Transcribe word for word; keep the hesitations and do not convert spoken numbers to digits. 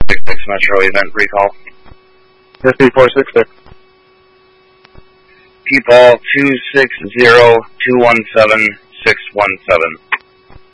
six six Metro event recall. fifty four six six. People two six zero two one seven six one seven.